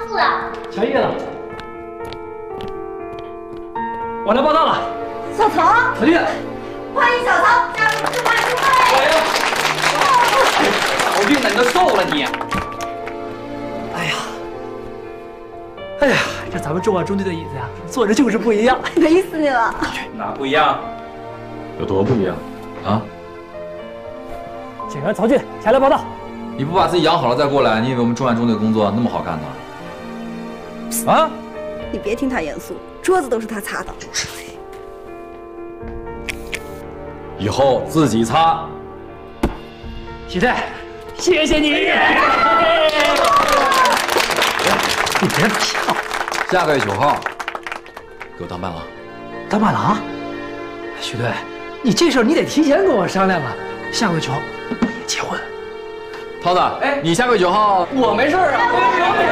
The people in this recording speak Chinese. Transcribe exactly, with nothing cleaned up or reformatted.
束了。 小叶子，我来报道了。 小曹， 小叶， 欢迎小曹加入自管中队。 哎呀，小病了，你都瘦了你。 哎呀，哎呀，这咱们中管中队的椅子呀，坐着就是不一样。 美死你了！ 哪不一样？ 有多不一样啊？ 警员曹俊前来报道。 你不把自己养好了再过来，你以为我们中管中队工作那么好干呢？啊？ 你别听他严肃，桌子都是他擦的。就是。 以后自己擦。 许队，谢谢你。你别笑。 下个月九号，给我当伴郎。 当伴郎？许队，你这事儿你得提前跟我商量啊。下个月九号我也结婚。 涛子，哎，你下个月九号我没事啊。